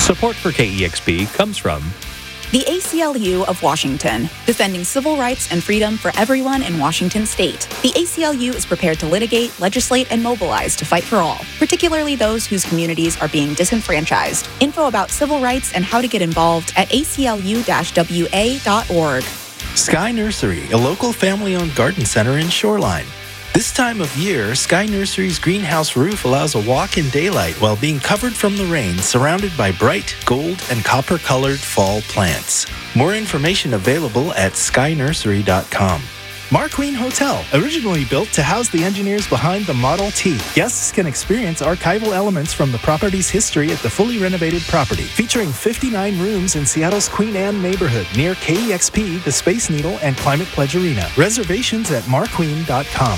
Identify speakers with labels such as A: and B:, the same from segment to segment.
A: Support for KEXP comes from
B: the ACLU of Washington, defending civil rights and freedom for everyone in Washington state. The ACLU is prepared to litigate, legislate, and mobilize to fight for all, particularly those whose communities are being disenfranchised. Info about civil rights and how to get involved at aclu-wa.org.
C: Sky Nursery, a local family-owned garden center in Shoreline. This time of year, Sky Nursery's greenhouse roof allows a walk in daylight while being covered from the rain, surrounded by bright gold and copper-colored fall plants. More information available at skynursery.com. Marqueen Hotel, originally built to house the engineers behind the Model T. Guests can experience archival elements from the property's history at the fully renovated property, featuring 59 rooms in Seattle's Queen Anne neighborhood near KEXP, the Space Needle, and Climate Pledge Arena. Reservations at marqueen.com.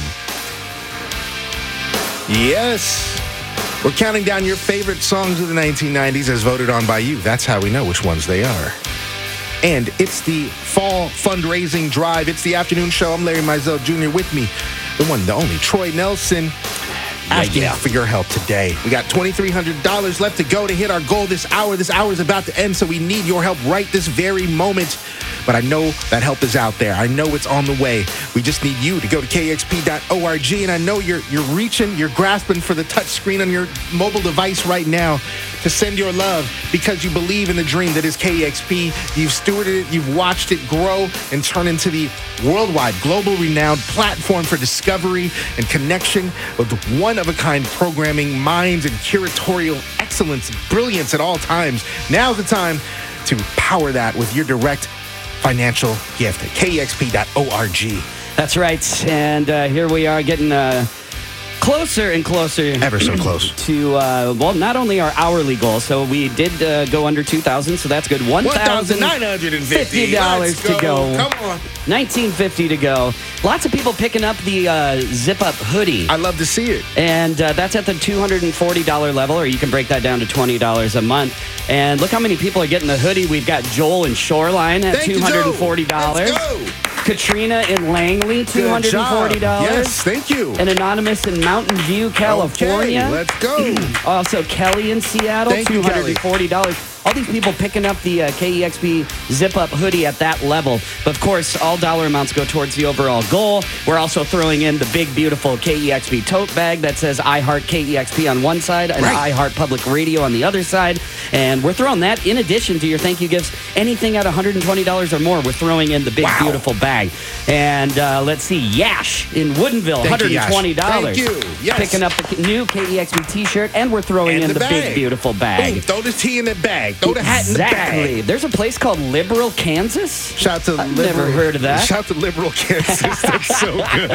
D: Yes. We're counting down your favorite songs of the 1990s as voted on by you. That's how we know which ones they are. And it's the fall fundraising drive. It's the afternoon show. I'm Larry Mizell Jr. With me, the one, the only, Troy Nelson. Asking for your help today. We got $2,300 left to go to hit our goal this hour. This hour is about to end, so we need your help right this very moment. But I know that help is out there. I know it's on the way. We just need you to go to kexp.org, and I know you're reaching, you're grasping for the touch screen on your mobile device right now to send your love because you believe in the dream that is KEXP. You've stewarded it, you've watched it grow and turn into the worldwide, global renowned platform for discovery and connection with one-of-a-kind programming, minds, and curatorial excellence, brilliance at all times. Now's the time to power that with your direct financial gift at kexp.org.
E: That's right. And here we are getting closer and closer.
D: Ever so close.
E: To, not only our hourly goal, so we did go under 2,000, so that's good. $1,950 to go.
D: Come on.
E: $1,950 to go. Lots of people picking up the zip-up hoodie.
D: I love to see it.
E: And that's at the $240 level, or you can break that down to $20 a month. And look how many people are getting the hoodie. We've got Joel in Shoreline at $240.
D: Let's go.
E: Katrina in Langley, $240.
D: Yes, thank you.
E: An anonymous in Mountain View, California.
D: Okay, let's go.
E: Also, Kelly in Seattle,
D: Thank you,
E: $240. All these people picking up the KEXP zip-up hoodie at that level. But, of course, all dollar amounts go towards the overall goal. We're also throwing in the big, beautiful KEXP tote bag that says I Heart KEXP on one side and I Heart Public Radio on the other side. And we're throwing that in addition to your thank you gifts. Anything at $120 or more, we're throwing in the big, beautiful bag. And let's see, Yash in Woodinville, $120.
D: Thank you. Yes.
E: Picking up the new KEXP t-shirt, and we're throwing in the big, beautiful bag.
D: Boom, throw the tea in the bag. Throw the hat in the bag.
E: There's a place called Liberal, Kansas.
D: Shout to
E: I've never heard of that.
D: Shout to Liberal, Kansas. That's so good.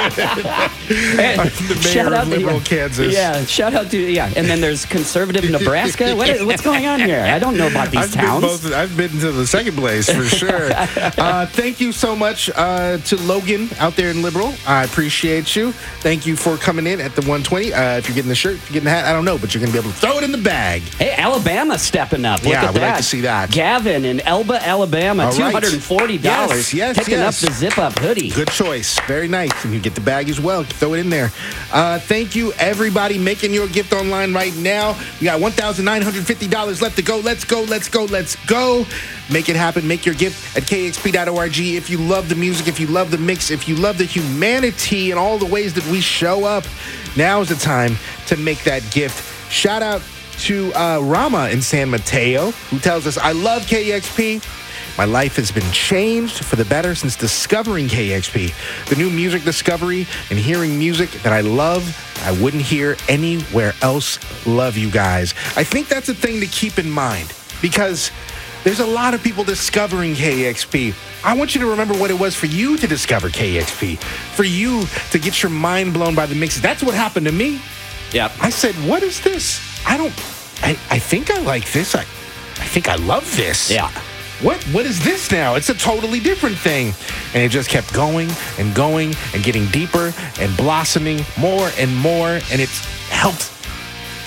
D: The mayor of Liberal, Kansas.
E: Yeah, shout out to, and then there's conservative Nebraska. What's going on here? I don't know about these towns.
D: I've been to the second place for sure. Thank you so much to Logan out there in Liberal. I appreciate you. Thank you for coming in at the 120. If you're getting the shirt, if you're getting the hat, I don't know, but you're going to be able to throw it in the bag.
E: Hey, Alabama stepping up. Look at
D: we'd
E: that.
D: like to see that.
E: Gavin in Elba, Alabama, $240.
D: Yes,
E: picking up the zip-up hoodie.
D: Good choice. Very nice. And you get the bag as well. Throw it in there. Thank you, everybody, making your gift online right now. We got $1,950 left to go. Let's go, let's go, let's go. Make it happen. Make your gift at kexp.org. If you love the music, if you love the mix, if you love the humanity and all the ways that we show up, now is the time to make that gift. Shout out to Rama in San Mateo, who tells us, I love KEXP. My life has been changed for the better since discovering KEXP. The new music discovery and hearing music that I love, I wouldn't hear anywhere else. Love you guys. I think that's a thing to keep in mind because there's a lot of people discovering KEXP. I want you to remember what it was for you to discover KEXP, for you to get your mind blown by the mixes. That's what happened to me.
E: Yep.
D: I said, what is this? I think I like this. I think I love this.
E: Yeah.
D: What is this now? It's a totally different thing. And it just kept going and going and getting deeper and blossoming more and more. And it's helped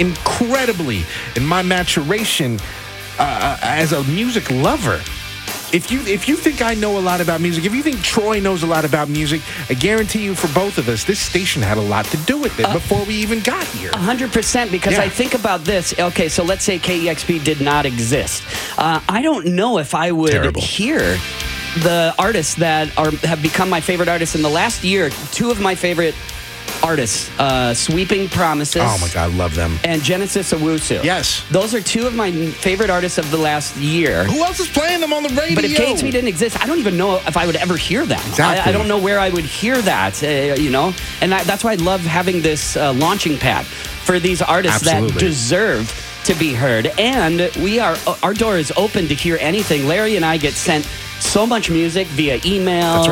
D: incredibly in my maturation as a music lover. if you think I know a lot about music, if you think Troy knows a lot about music, I guarantee you for both of us, this station had a lot to do with it before we even got here.
E: 100%, because I think about this. Okay, so let's say KEXP did not exist. I don't know if I would hear the artists that have become my favorite artists in the last year. Two of my favorite artists, Sweeping Promises.
D: Oh my God, love them.
E: And Genesis Owusu.
D: Yes.
E: Those are two of my favorite artists of the last year.
D: Who else is playing them on the radio?
E: But if KEXP didn't exist, I don't even know if I would ever hear them.
D: Exactly.
E: I don't know where I would hear that, you know? And that's why I love having this launching pad for these artists that deserve to be heard. And our door is open to hear anything. Larry and I get sent so much music via email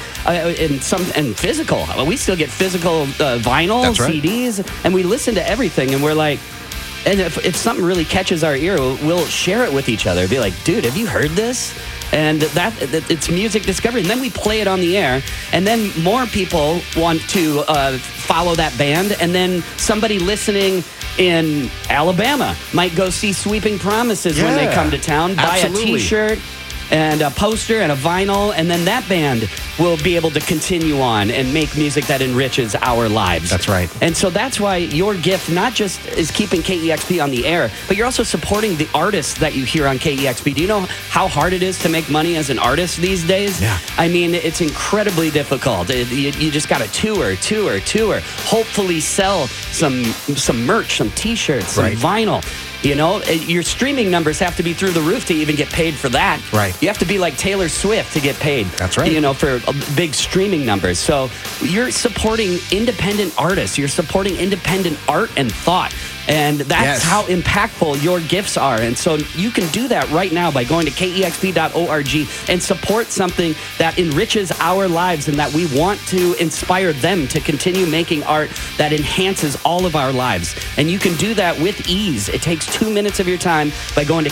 E: and physical. We still get physical vinyl, CDs, and we listen to everything. And we're like, and if something really catches our ear, we'll share it with each other. Be like, dude, have you heard this? And that it's music discovery. And then we play it on the air. And then more people want to follow that band. And then somebody listening in Alabama might go see Sweeping Promises when they come to town, buy a T-shirt and a poster and a vinyl, and then that band will be able to continue on and make music that enriches our lives.
D: That's right.
E: And so that's why your gift not just is keeping KEXP on the air, but you're also supporting the artists that you hear on KEXP. Do you know how hard it is to make money as an artist these days?
D: Yeah.
E: I mean, it's incredibly difficult. You just got to tour. Hopefully sell some merch, some T-shirts, some vinyl. You know, your streaming numbers have to be through the roof to even get paid for that.
D: Right.
E: You have to be like Taylor Swift to get paid.
D: That's right.
E: You know, for big streaming numbers. So you're supporting independent artists. You're supporting independent art and thought. And that's how impactful your gifts are. And so you can do that right now by going to KEXP.org and support something that enriches our lives and that we want to inspire them to continue making art that enhances all of our lives. And you can do that with ease. It takes 2 minutes of your time by going to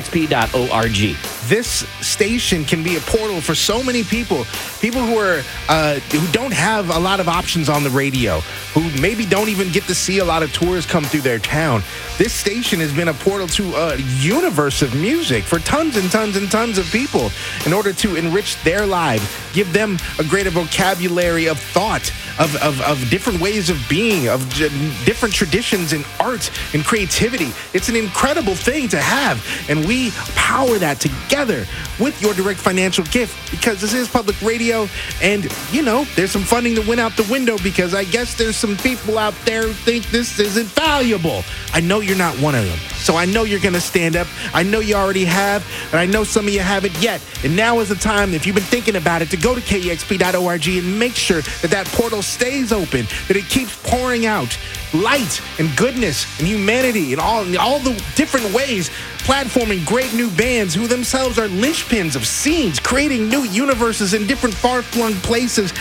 E: KEXP.org.
D: This station can be a portal for so many people who are who don't have a lot of options on the radio, who maybe don't even get to see a lot of tours come through their town. This station has been a portal to a universe of music for tons and tons and tons of people in order to enrich their lives, give them a greater vocabulary of thought, of different ways of being, of different traditions in art and creativity. It's an incredible thing to have, and we power that together with your direct financial gift, because this is public radio, and you know, there's some funding that went out the window because I guess there's some people out there who think this isn't valuable. I know you're not one of them, so I know you're going to stand up. I know you already have, and I know some of you haven't yet. And now is the time, if you've been thinking about it, to go to KEXP.org and make sure that portal stays open, that it keeps pouring out light and goodness and humanity and all the different ways, platforming great new bands who themselves are linchpins of scenes, creating new universes in different far-flung places,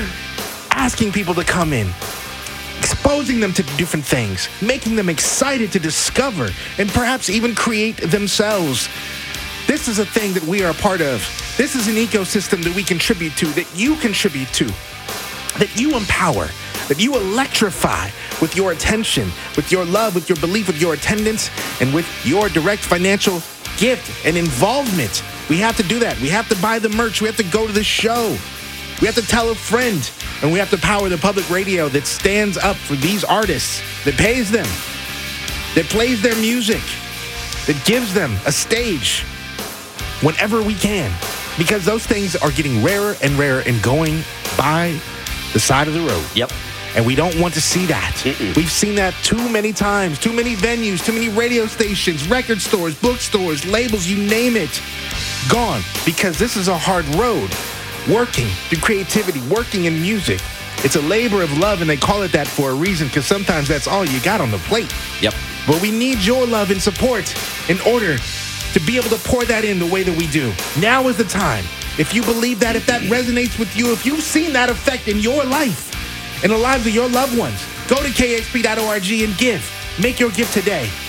D: asking people to come in, exposing them to different things, making them excited to discover and perhaps even create themselves. This is a thing that we are a part of. This is an ecosystem that we contribute to, that you contribute to, that you empower, that you electrify with your attention, with your love, with your belief, with your attendance, and with your direct financial gift and involvement. We have to do that. We have to buy the merch. We have to go to the show. We have to tell a friend. And we have to power the public radio that stands up for these artists, that pays them, that plays their music, that gives them a stage whenever we can. Because those things are getting rarer and rarer and going by the side of the road.
E: Yep.
D: And we don't want to see that. We've seen that too many times, too many venues, too many radio stations, record stores, bookstores, labels, you name it, gone. Because this is a hard road. Working through creativity, working in music. It's a labor of love, and they call it that for a reason, because sometimes that's all you got on the plate.
E: Yep.
D: But we need your love and support in order to be able to pour that in the way that we do. Now is the time. If you believe that, if that resonates with you, if you've seen that effect in your life, in the lives of your loved ones, go to KEXP.org and give. Make your gift today.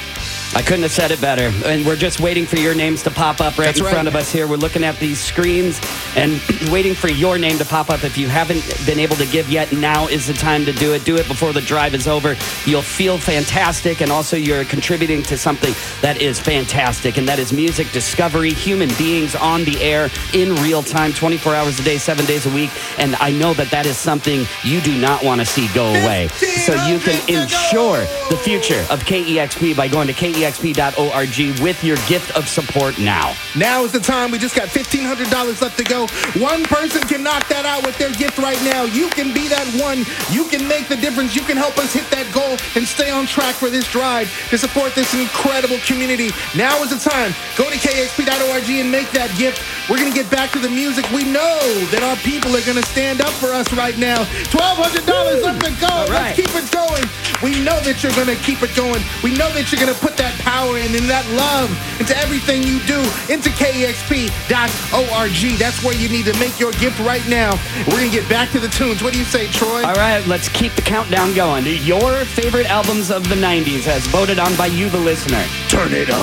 E: I couldn't have said it better. And we're just waiting for your names to pop up right
D: That's
E: in
D: right.
E: front of us here. We're looking at these screens and waiting for your name to pop up. If you haven't been able to give yet, now is the time to do it. Do it before the drive is over. You'll feel fantastic, and also you're contributing to something that is fantastic, and that is music discovery, human beings on the air in real time, 24 hours a day, 7 days a week. And I know that that is something you do not want to see go away. So you can ensure the future of KEXP by going to KEXP.org with your gift of support now.
D: Now is the time. We just got $1,500 left to go. One person can knock that out with their gift right now. You can be that one. You can make the difference. You can help us hit that goal and stay on track for this drive to support this incredible community. Now is the time. Go to KEXP.org and make that gift. We're going to get back to the music. We know that our people are going to stand up for us right now. $1,200 left to go.
E: All right.
D: Let's keep it going. We know that you're going to keep it going. We know that you're going to put that power in and that love into everything you do, into KEXP.org. That's where you need to make your gift right now. We're going to get back to the tunes. What do you say, Troy?
E: All right, let's keep the countdown going. Your favorite albums of the 90s as voted on by you, the listener.
D: Turn it up.